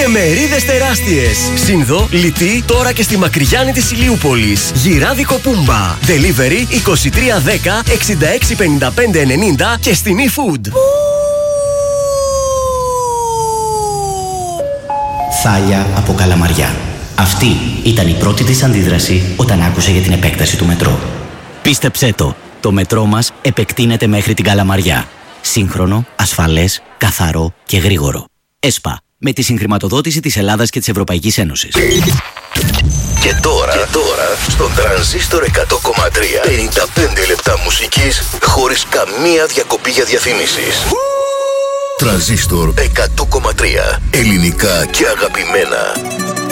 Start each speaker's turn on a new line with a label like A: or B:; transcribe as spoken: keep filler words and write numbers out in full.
A: και μερίδες τεράστιες. Σύνδο, Λιτή, τώρα και στη Μακριγιάννη της Ηλιούπολης. Γυράδικο Πούμπα. Delivery είκοσι τρία δέκα εξήντα έξι πενήντα πέντε ενενήντα και στην eFood.
B: Θάλια από Καλαμαριά. Αυτή ήταν η πρώτη της αντίδραση όταν άκουσε για την επέκταση του μετρό. Πίστεψέ το, το μετρό μας επεκτείνεται μέχρι την Καλαμαριά. Σύγχρονο, ασφαλές, καθαρό και γρήγορο. ΕΣΠΑ, με τη συγχρηματοδότηση της Ελλάδας και της Ευρωπαϊκής Ένωσης.
C: Και τώρα, και τώρα στον Τρανζίστορ εκατό κόμμα τρία πενήντα πέντε λεπτά μουσικής χωρίς καμία διακοπή για διαφημίσεις. Τρανζίστορ εκατό κόμμα τρία. Ελληνικά και αγαπημένα.